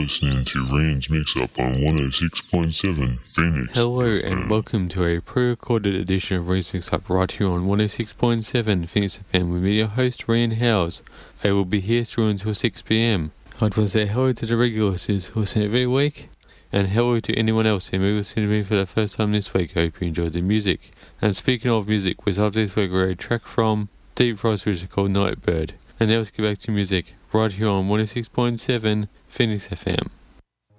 listening to Rain's Mix-Up on 106.7 Phoenix. Hello FM. and welcome to a pre-recorded edition of Rain's Mix-Up right here on 106.7 Phoenix FM with me, your host, Ryan Howes. I will be here through until 6 p.m. I'd want to say hello to the regular listeners who listen every week, and hello to anyone else who may listen to me for the first time this week. I hope you enjoyed the music. And speaking of music, we started this week with a track from Deep Frost which is called Nightbird. And now let's get back to music right here on 106.7 Phoenix FM.